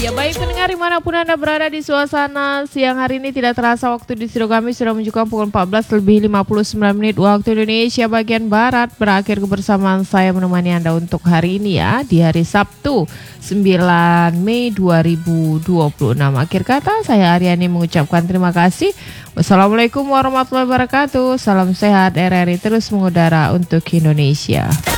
Ya baik pendengar dimanapun Anda berada di suasana siang hari ini, tidak terasa waktu di studio kami sudah menunjukkan pukul 14:59 waktu Indonesia bagian Barat. Berakhir kebersamaan saya menemani Anda untuk hari ini ya, di hari Sabtu 9 Mei 2026. Akhir kata saya Aryani mengucapkan terima kasih. Wassalamualaikum warahmatullahi wabarakatuh. Salam sehat, RRI terus mengudara untuk Indonesia.